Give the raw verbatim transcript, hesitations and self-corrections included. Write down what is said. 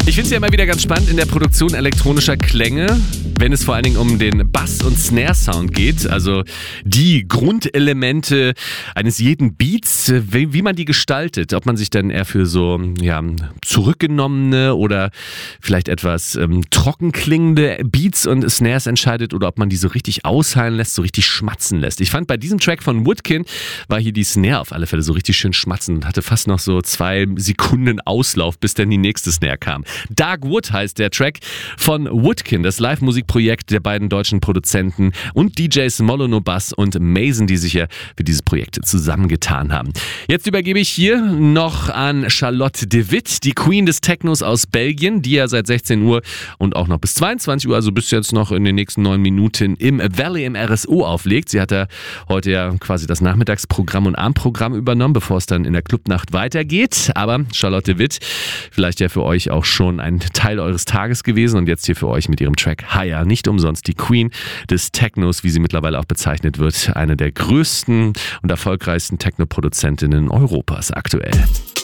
Ich finde es ja immer wieder ganz spannend in der Produktion elektronischer Klänge, wenn es vor allen Dingen um den Bass- und Snare-Sound geht, also die Grundelemente eines jeden Beats, wie, wie man die gestaltet, ob man sich dann eher für so ja, zurückgenommene oder vielleicht etwas ähm, trocken klingende Beats und Snares entscheidet oder ob man die so richtig ausheilen lässt, so richtig schmatzen lässt. Ich fand, bei diesem Track von Woodkin war hier die Snare auf alle Fälle so richtig schön schmatzen und hatte fast noch so zwei Sekunden Auslauf, bis dann die nächste Snare kam. Dark Wood heißt der Track von Woodkin, das Live-Musikprojekt der beiden deutschen Produzenten und D Js Molono Bass und Mason, die sich ja für dieses Projekt zusammengetan haben. Jetzt übergebe ich hier noch an Charlotte de Witt, die Queen des Technos aus Belgien, die ja seit sechzehn Uhr und auch noch bis zweiundzwanzig Uhr, also bis jetzt noch in den nächsten neun Minuten im Valley im R S O auflegt. Sie hat ja heute ja quasi das Nachmittagsprogramm und Abendprogramm übernommen, bevor es dann in der Clubnacht weitergeht. Aber Charlotte de Witt, vielleicht ja für euch auch schon ein Teil eures Tages gewesen und jetzt hier für euch mit ihrem Track Higher. Nicht umsonst die Queen des Technos, wie sie mittlerweile auch bezeichnet wird. Eine der größten und erfolgreichsten Techno-Produzentinnen Europas aktuell.